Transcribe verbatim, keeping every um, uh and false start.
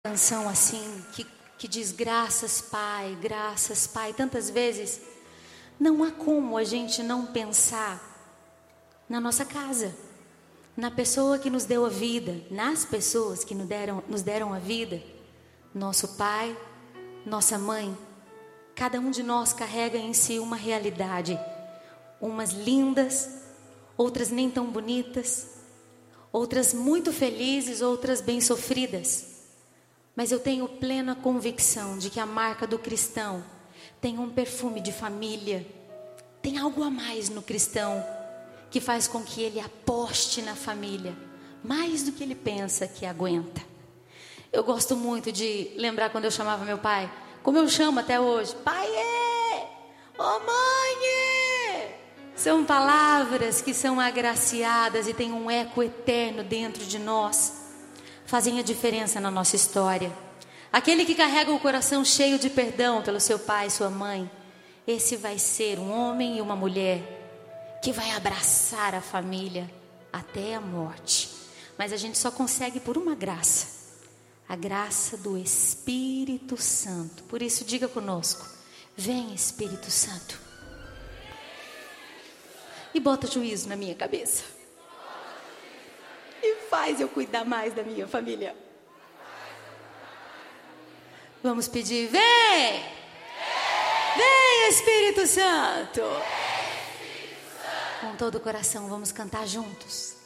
Canção assim, que, que diz graças Pai, graças Pai. Tantas vezes, não há como a gente não pensar na nossa casa, na pessoa que nos deu a vida, nas pessoas que nos deram, nos deram a vida. Nosso pai, nossa mãe. Cada um de nós carrega em si uma realidade, umas lindas, outras nem tão bonitas, outras muito felizes, outras bem sofridas. Mas eu tenho plena convicção de que a marca do cristão tem um perfume de família. Tem algo a mais no cristão que faz com que ele aposte na família, mais do que ele pensa que aguenta. Eu gosto muito de lembrar quando eu chamava meu pai, como eu chamo até hoje, pai é, ô mãe é. São palavras que são agraciadas e têm um eco eterno dentro de nós. Fazem a diferença na nossa história. Aquele que carrega o coração cheio de perdão pelo seu pai e sua mãe, esse vai ser um homem e uma mulher que vai abraçar a família até a morte. Mas a gente só consegue por uma graça, a graça do Espírito Santo. Por isso diga conosco, vem Espírito Santo. E bota juízo na minha cabeça. E faz eu cuidar mais da minha família. Vamos pedir, vem! Vem, Espírito Santo! Com todo o coração, vamos cantar juntos.